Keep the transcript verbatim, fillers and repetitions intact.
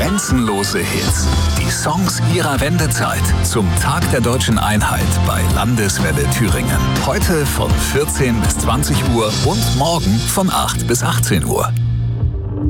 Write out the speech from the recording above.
Grenzenlose Hits. Die Songs ihrer Wendezeit. Zum Tag der deutschen Einheit bei Landeswelle Thüringen. Heute von vierzehn bis zwanzig Uhr und morgen von acht bis achtzehn Uhr.